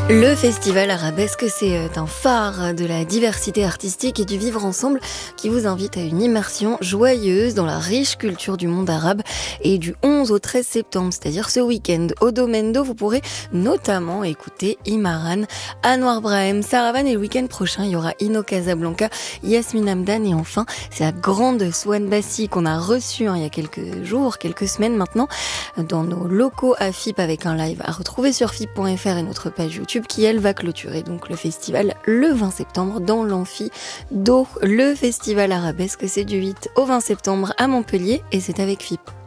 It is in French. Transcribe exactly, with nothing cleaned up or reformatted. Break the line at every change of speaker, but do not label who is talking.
Le Festival Arabesque, c'est un phare de la diversité artistique et du vivre ensemble qui vous invite à une immersion joyeuse dans la riche culture du monde arabe. Et du onze au treize septembre, c'est-à-dire ce week-end, au Domendo, vous pourrez notamment écouter Imaran, Anwar Brahim, Saravan, et le week-end prochain, il y aura Ino Casablanca, Yasmine Hamdan, et enfin, c'est la grande Swan Bassi qu'on a reçue hein, il y a quelques jours, quelques semaines maintenant, dans nos locaux à F I P avec un live à retrouver sur F I P point F R et notre page YouTube, qui elle va clôturer donc le festival le vingt septembre dans l'amphi d'Eau. Le festival Arabesque, c'est du huit au vingt septembre à Montpellier et c'est avec F I P.